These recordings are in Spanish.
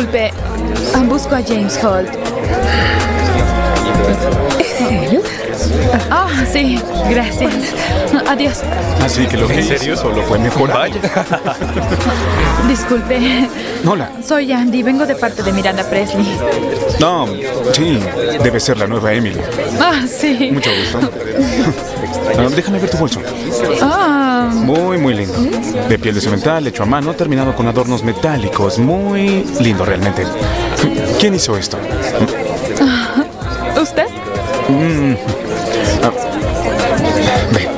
Disculpe, busco a James Holt. ¿En serio? Ah, sí, gracias. Adiós. Así que lo que hice solo fue mejorar. Disculpe. Hola. Soy Andy, vengo de parte de Miranda Presley. No, sí, debe ser la nueva Emily. Ah, sí. Mucho gusto. Déjame ver tu bolso. Ah, Muy, muy lindo. De piel de cemental, hecho a mano, terminado con adornos metálicos. Muy lindo realmente. ¿Quién hizo esto? ¿usted? Ve.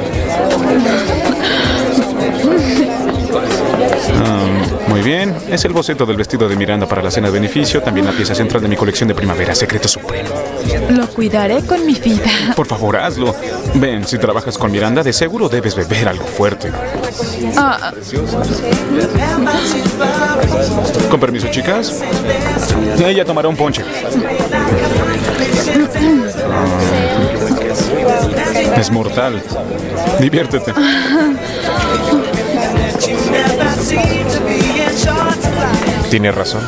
Muy bien. Es el boceto del vestido de Miranda para la cena de beneficio. También la pieza central de mi colección de primavera, Secreto Supremo. Lo cuidaré con mi vida. Por favor, hazlo. Ven, si trabajas con Miranda, de seguro debes beber algo fuerte. Ah, Con permiso, chicas. Ella tomará un ponche. Es mortal. Diviértete. Tiene razón.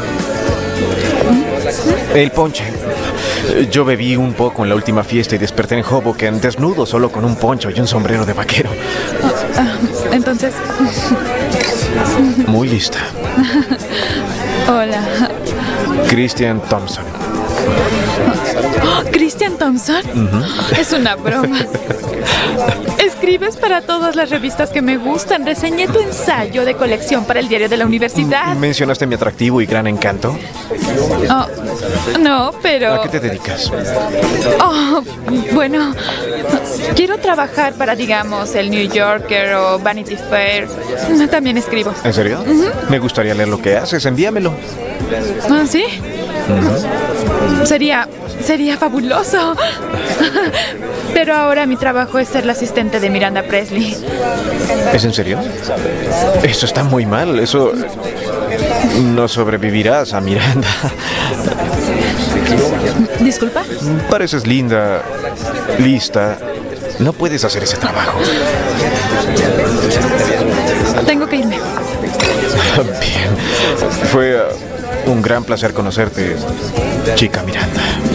El ponche. Yo bebí un poco en la última fiesta y desperté en Hoboken desnudo, solo con un poncho y un sombrero de vaquero. entonces... Muy lista. Hola. Christian Thompson. ¿Christian Thompson? Es una broma. Escribes para todas las revistas que me gustan. Reseñé tu ensayo de colección para el diario de la universidad. ¿Mencionaste mi atractivo y gran encanto? Oh, no, pero... ¿A qué te dedicas? Oh, bueno, quiero trabajar para, digamos, el New Yorker o Vanity Fair. También escribo. ¿En serio? Me gustaría leer lo que haces. Envíamelo. ¿Ah, sí? Sería fabuloso. Pero ahora mi trabajo es ser la asistente de Miranda Presley. ¿Es en serio? Eso está muy mal. Eso... No sobrevivirás a Miranda. ¿Disculpa? Pareces linda, lista. No puedes hacer ese trabajo. Tengo que irme. Bien. Fue un gran placer conocerte, chica Miranda.